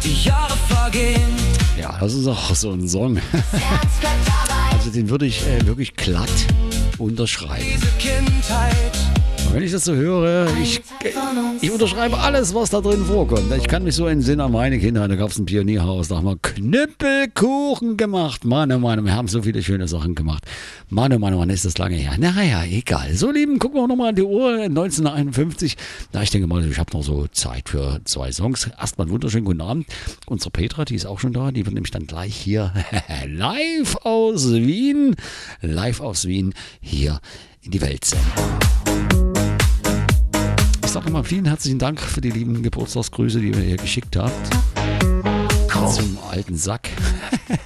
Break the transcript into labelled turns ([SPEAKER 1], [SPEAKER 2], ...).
[SPEAKER 1] die Jahre vergehen.
[SPEAKER 2] Ja, das ist auch so ein Song. Also den würde ich wirklich glatt unterschreiben.
[SPEAKER 1] Diese Kindheit.
[SPEAKER 2] Und wenn ich das so höre, ich unterschreibe alles, was da drin vorkommt. Ich kann mich so entsinnen an meine Kindheit. Da gab es ein Pionierhaus, da haben wir Knüppelkuchen gemacht. Mann, oh Mann, wir haben so viele schöne Sachen gemacht. Mann, oh Mann, ist das lange her. Naja, egal. So, Lieben, gucken wir nochmal an die Uhr. 1951. Na, ich denke mal, ich habe noch so Zeit für 2 Songs. Erstmal einen wunderschönen guten Abend. Unsere Petra, die ist auch schon da. Die wird nämlich dann gleich hier live aus Wien hier in die Welt senden. Ich sage nochmal vielen herzlichen Dank für die lieben Geburtstagsgrüße, die ihr hier geschickt habt. Zum alten Sack.